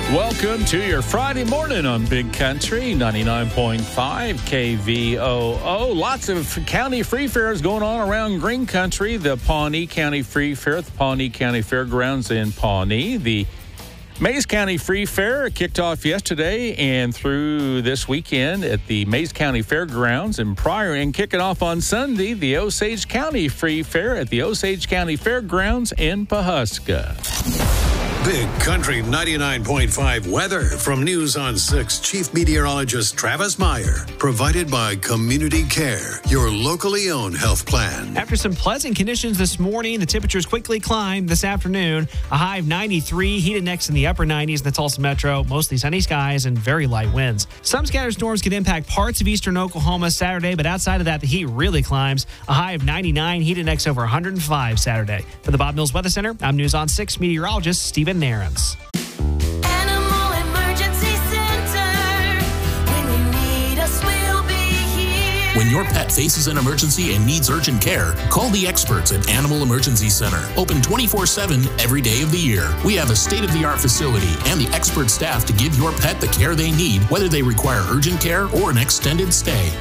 Welcome to your Friday morning on Big Country 99.5 KVOO. Lots of county free fairs going on around Green Country. The Pawnee County Free Fair at the Pawnee County Fairgrounds in Pawnee. The Mays County Free Fair kicked off yesterday and through this weekend at the Mays County Fairgrounds and kicking off on Sunday, the Osage County Free Fair at the Osage County Fairgrounds in Pawhuska. Big Country 99.5 weather from News on 6 Chief Meteorologist Travis Meyer. Provided by Community Care, your locally owned health plan. After some pleasant conditions this morning, the temperatures quickly climbed this afternoon. A high of 93, heat index in the upper 90s in the Tulsa metro. Mostly sunny skies and very light winds. Some scattered storms could impact parts of eastern Oklahoma Saturday, but outside of that, the heat really climbs. A high of 99, heat index over 105 Saturday. For the Bob Mills Weather Center, I'm News on 6 meteorologist Stephen Nairns. Animal Emergency Center. When you need us, we'll be here. When your pet faces an emergency and needs urgent care, call the experts at Animal Emergency Center. Open 24/7 every day of the year. We have a state-of-the-art facility and the expert staff to give your pet the care they need, whether they require urgent care or an extended stay.